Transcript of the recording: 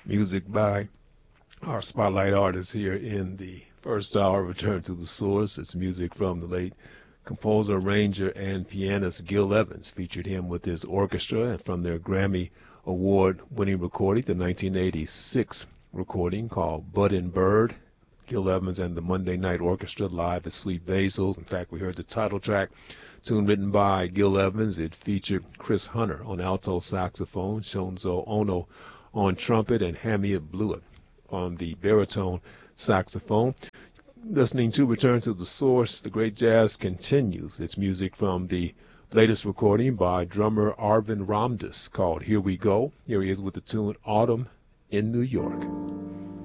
Music by our spotlight artist here in the first hour. Return to the Source. It's music from the late composer, arranger, and pianist Gil Evans. Featured him with his orchestra and from their Grammy Award-winning recording, the 1986 recording called Bud and Bird. Gil Evans and the Monday Night Orchestra live at Sweet Basil's. In fact, we heard the title track, tune written by Gil Evans. It featured Chris Hunter on alto saxophone, Shonzo Ono on trumpet, and Hamiet Blewett on the baritone saxophone. Listening to Return to the Source, the great jazz continues. It's music from the latest recording by drummer Arvin Ramdas called Here We Go. Here he is with the tune Autumn in New York.